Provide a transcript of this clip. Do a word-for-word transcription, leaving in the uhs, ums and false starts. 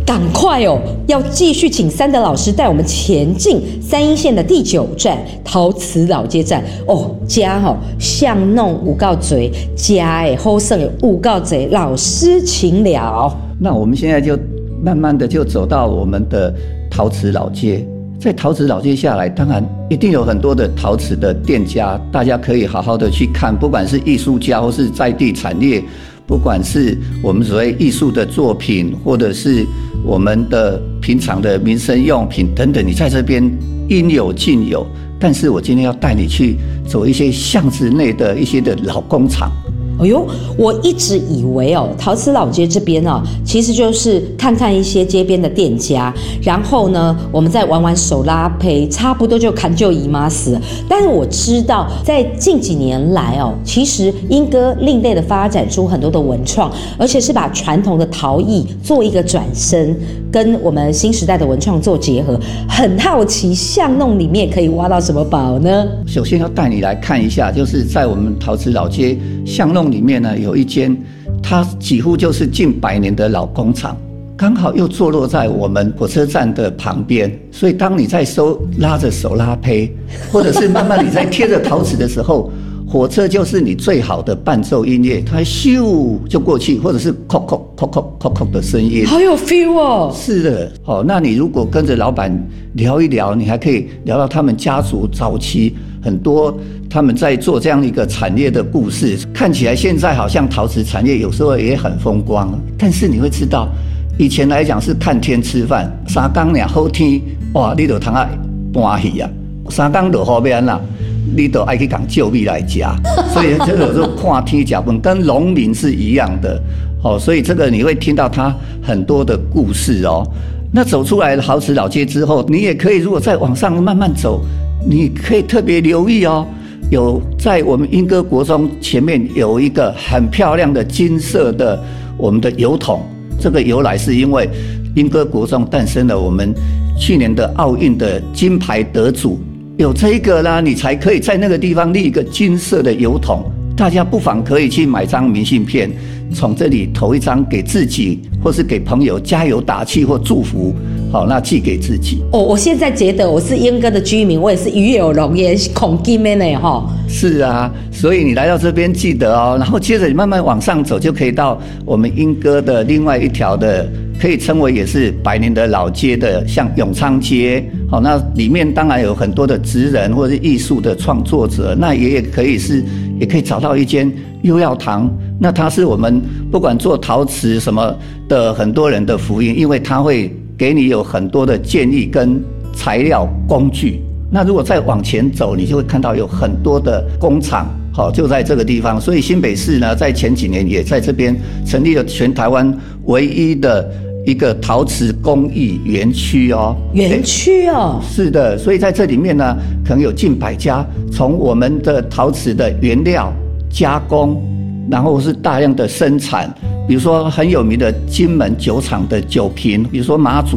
赶快哦，要继续请三德老师带我们前进三鶯线的第九站陶瓷老街站哦，家吼、哦、巷弄五告嘴，家诶好胜的五告嘴，老师请了。 那我们现在就慢慢的就走到我们的陶瓷老街。在陶瓷老街下来，当然一定有很多的陶瓷的店家，大家可以好好的去看，不管是艺术家或是在地产业，不管是我们所谓艺术的作品，或者是我们的平常的民生用品等等，你在这边应有尽有。但是我今天要带你去走一些巷子内的一些的老工厂。 哎呦，我一直以为哦，陶瓷老街这边哦，其实就是看看一些街边的店家，然后呢，我们再玩玩手拉胚，差不多就砍就姨妈死。但是我知道，在近几年来哦，其实莺歌另类的发展出很多的文创，而且是把传统的陶艺做一个转身，跟我们新时代的文创做结合。很好奇，巷弄里面可以挖到什么宝呢？ 首先要带你来看一下，就是在我们陶瓷老街巷弄里面呢，有一间它几乎就是近百年的老工厂，刚好又坐落在我们火车站的旁边，所以当你在收拉着手拉胚，或者是慢慢你在贴着陶瓷的时候，火车就是你最好的伴奏音乐，它咻就过去，或者是扣扣扣扣扣扣的声音， 好有 feel 哦。 是的，哦，那你如果跟着老板聊一聊，你还可以聊到他们家族早期很多他们在做这样一个产业的故事。看起来现在好像陶瓷产业有时候也很风光，但是你会知道，以前来讲是看天吃饭，三更两好天，哇，你就通啊搬去啊，三更落雨要安怎？你都爱去讲就米来夹，所以这个就看天吃饭，跟农民是一样的哦。所以这个你会听到他很多的故事哦。那走出来陶瓷老街之后，你也可以如果再往上慢慢走，你可以特别留意哦。有在我们莺歌国中前面有一个很漂亮的金色的我们的油桶，这个由来是因为莺歌国中诞生了我们去年的奥运的金牌得主。有这个啦，你才可以在那个地方立一个金色的油桶。大家不妨可以去买张明信片，从这里投一张给自己，或是给朋友加油打气或祝福。好，那寄给自己。 哦，我现在觉得我是莺歌的居民，我也是与有荣焉，孔金的呢哈。 是啊，所以你来到这边记得哦，然后接着你慢慢往上走，就可以到我们莺歌的另外一条的，可以称为也是百年的老街的，像永昌街。好，那里面当然有很多的职人或者是艺术的创作者，那也可以是，也可以找到一间釉药堂。那它是我们不管做陶瓷什么的很多人的福音，因为它会给你有很多的建议跟材料工具。那如果再往前走，你就会看到有很多的工厂，好，就在这个地方。所以新北市呢，在前几年也在这边成立了全台湾唯一的一个陶瓷工艺园区哦。 园区哦， 是的，所以在这里面呢，可能有近百家，从我们的陶瓷的原料加工，然后是大量的生产，比如说很有名的金门酒厂的酒瓶，比如说马祖